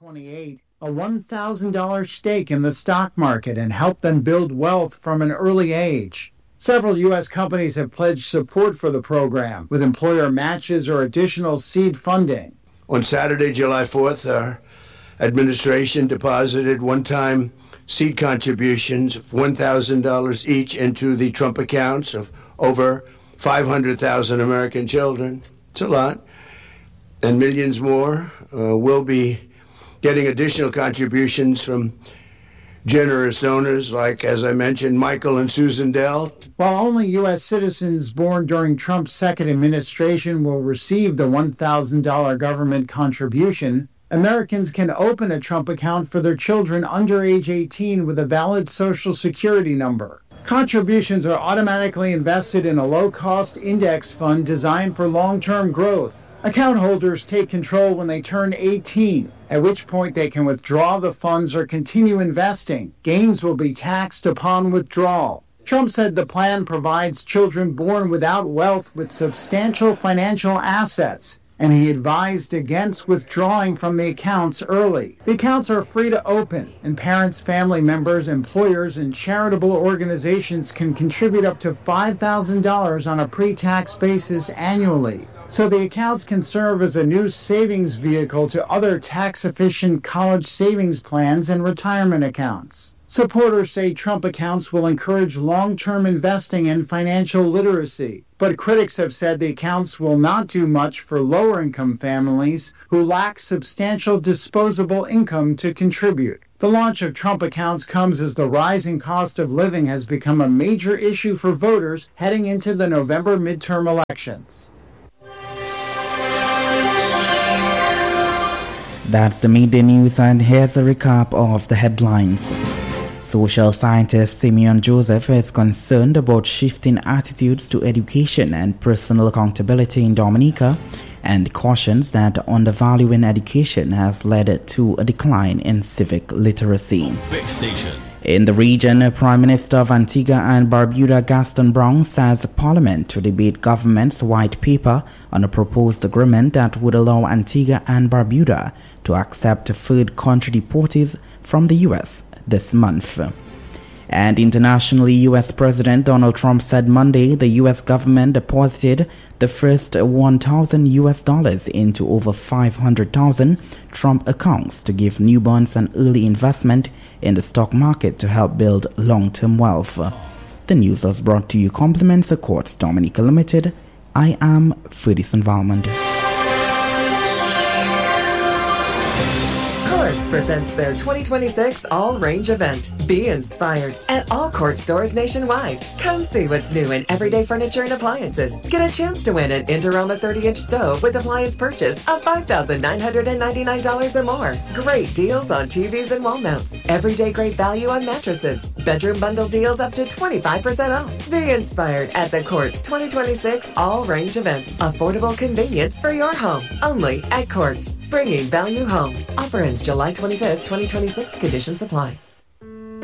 28 a $1,000 stake in the stock market and help them build wealth from an early age. Several U.S. companies have pledged support for the program with employer matches or additional seed funding. On Saturday, July 4th, our administration deposited one-time seed contributions of $1,000 each into the Trump accounts of over 500,000 American children. It's a lot. And millions more will be getting additional contributions from generous donors like, as I mentioned, Michael and Susan Dell. While only U.S. citizens born during Trump's second administration will receive the $1,000 government contribution, Americans can open a Trump account for their children under age 18 with a valid Social Security number. Contributions are automatically invested in a low-cost index fund designed for long-term growth. Account holders take control when they turn 18, at which point they can withdraw the funds or continue investing. Gains will be taxed upon withdrawal. Trump said the plan provides children born without wealth with substantial financial assets, and he advised against withdrawing from the accounts early. The accounts are free to open, and parents, family members, employers, and charitable organizations can contribute up to $5,000 on a pre-tax basis annually. So the accounts can serve as a new savings vehicle to other tax-efficient college savings plans and retirement accounts. Supporters say Trump accounts will encourage long-term investing and financial literacy, but critics have said the accounts will not do much for lower-income families who lack substantial disposable income to contribute. The launch of Trump accounts comes as the rising cost of living has become a major issue for voters heading into the November midterm elections. That's the midday news, and here's a recap of the headlines. Social scientist Simeon Joseph is concerned about shifting attitudes to education and personal accountability in Dominica, and cautions that undervaluing education has led to a decline in civic literacy. Big Station. In the region, Prime Minister of Antigua and Barbuda Gaston Brown says Parliament to debate government's white paper on a proposed agreement that would allow Antigua and Barbuda to accept third country deportees from the U.S. this month. And internationally, U.S. President Donald Trump said Monday the U.S. government deposited the first $1,000 into over 500,000 Trump accounts to give newborns an early investment in the stock market to help build long-term wealth. The news was brought to you compliments of Quartz Dominica Limited. I am Ferguson Valmond. Quartz presents their 2026 All-Range event. Be inspired at all Quartz stores nationwide. Come see what's new in everyday furniture and appliances. Get a chance to win an Indorama 30-inch stove with appliance purchase of $5,999 or more. Great deals on TVs and wall mounts. Everyday great value on mattresses. Bedroom bundle deals up to 25% off. Be inspired at the Quartz 2026 All-Range event. Affordable convenience for your home. Only at Quartz. Bringing value home. Offer ends July 25th, 2026. Conditions apply.